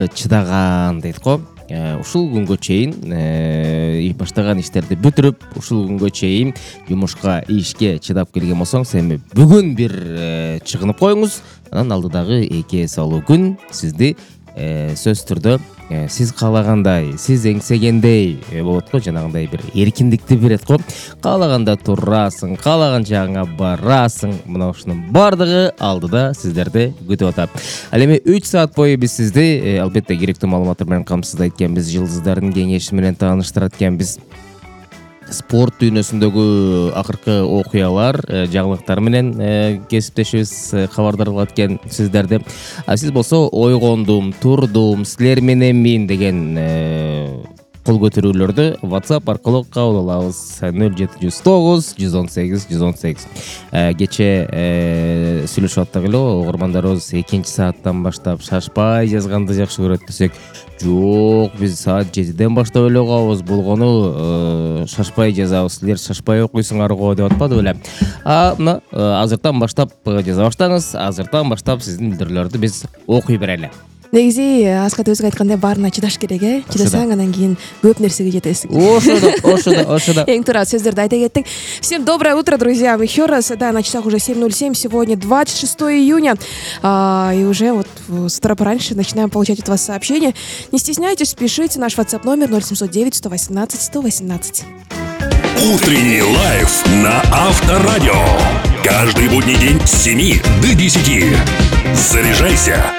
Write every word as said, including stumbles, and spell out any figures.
чыдаган дейт го. Ушул күнгө чейин баштаган иштерди бүтүрүп, ушул күнгө чейин жумушка, ишке чыдап келген болсоң, эми бүгүн бир чыгынып коюңуз. Анан алдыдагы эки салуу күн сизди сөзсүз түрдө сиз каалагандай, сиз эңсегендей болот го, жанагындай бир эркиндикти берет го. Каалаганда турасың, каалаган жагыңа барасың. Мына ушунун бардыгы алдыда сиздерди күтүп атат. Ал эми үч саат бою биз сизди албетте керектүү маалыматтар менен камсыздайт экенбиз, жылдыздардын кеңеши менен тааныштырат экенбиз. Спорт дүйнөсүндөгү акыркы окуялар, жаңылыктар менен кесиптешибиз кабардар кылат экен сиздерди. А сиз болсо ойгондум, турдум, силер менен мен деген кол көтөрүүлөрдү WhatsApp аркылуу кабыл алабыз. нөл жети жүз тогуз жүз он сегиз жүз он сегиз. Кече сүйлөшүп аттык эле угармандарыбыз экинчи сааттан баштап шашпай жазганды жакшы көрөт десек, жок, биз саат жетиден баштап эле угабыз. Болгону шашпай жазабыз. Силер шашпай окуйсуңар го деп атпады беле. А мына азыртан баштап жаза баштаңыз. Азыртан баштап сиздин билдирүүлөрдү биз окуй берели. Негизи Аскат өзү айткандай баарына чыдаш керек, э? Чыдасаң анан кийин көп нерсеге жетесиң. Ошодо, ошодо, ошодо. Эң туура сөздөрдү айта кеттик. Всем доброе утро, друзья. Еще раз, да, на часах уже семь ноль семь, сегодня двадцать шестое июня. А, и уже вот с утра пораньше начинаем получать от вас сообщения. Не стесняйтесь, пишите наш WhatsApp номер ноль семь девять сто восемнадцать сто восемнадцать. Утренний лайф на Авторадио. Каждый будний день с семи до десяти. Заряжайся,